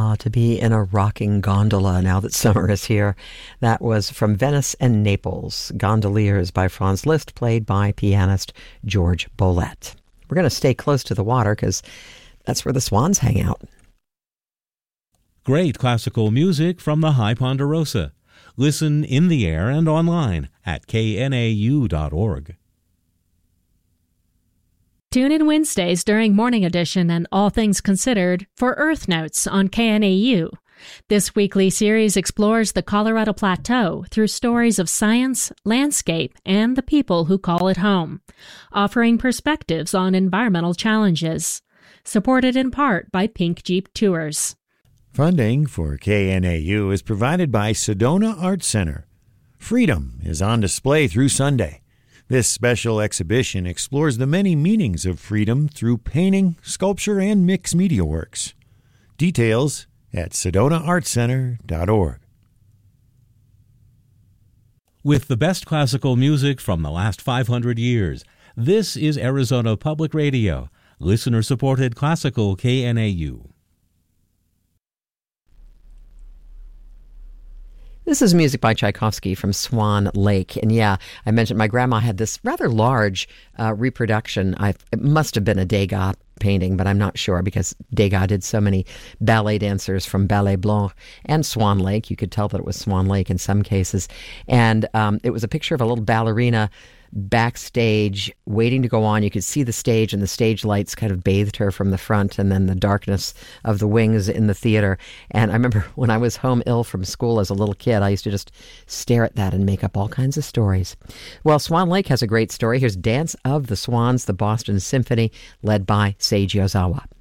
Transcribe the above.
to be in a rocking gondola now that summer is here. That was from Venice and Naples, Gondoliers by Franz Liszt, played by pianist George Bolet. We're going to stay close to the water because that's where the swans hang out. Great classical music from the High Ponderosa. Listen in the air and online at knau.org. Tune in Wednesdays during Morning Edition and All Things Considered for Earth Notes on KNAU. This weekly series explores the Colorado Plateau through stories of science, landscape, and the people who call it home, offering perspectives on environmental challenges. Supported in part by Pink Jeep Tours. Funding for KNAU is provided by Sedona Art Center. Freedom is on display through Sunday. This special exhibition explores the many meanings of freedom through painting, sculpture, and mixed media works. Details at sedonaartcenter.org. With the best classical music from the last 500 years, this is Arizona Public Radio, listener-supported classical KNAU. This is music by Tchaikovsky from Swan Lake. And yeah, I mentioned my grandma had this rather large reproduction. It must have been a Degas painting, but I'm not sure because Degas did so many ballet dancers from Ballet Blanc and Swan Lake. You could tell that it was Swan Lake in some cases. And it was a picture of a little ballerina backstage waiting to go on. You could see the stage, and the stage lights kind of bathed her from the front, and then the darkness of the wings in the theater. And I remember when I was home ill from school as a little kid, I used to just stare at that and make up all kinds of stories. Well, Swan Lake has a great story. Here's Dance of the Swans, the Boston Symphony, led by Seiji Ozawa.